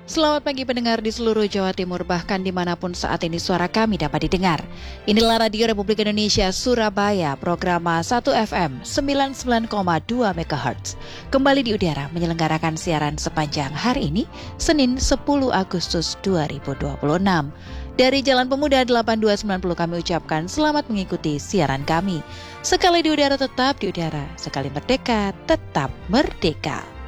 Selamat pagi pendengar di seluruh Jawa Timur, bahkan dimanapun saat ini suara kami dapat didengar. Inilah Radio Republik Indonesia Surabaya, program 1 FM 99,2 MHz. Kembali di udara menyelenggarakan siaran sepanjang hari ini, Senin 10 Agustus 2026. Dari Jalan Pemuda 8290 kami ucapkan selamat mengikuti siaran kami. Sekali di udara tetap di udara, sekali merdeka tetap merdeka.